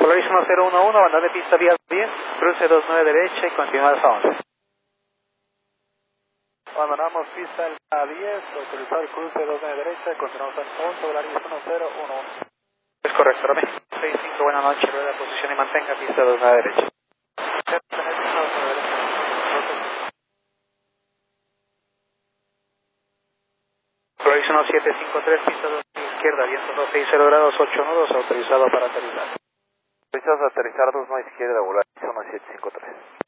Polaris 1011, banda de pista vía 10, cruce 29 derecha y continúa hasta 11. Abandonamos pista a 10, autorizado el cruce 29 derecha, continuamos hasta 11, Polaris 1011. Es correcto, Rami. 65, buenas noches, rueda, posición y mantenga pista 29 derecha. Polaris 1753, pista 2 izquierda, viento 260 grados, 8 nudos, autorizado para aterrizar. Autorizado a aterrizar 2 izquierda, Polaris 1753.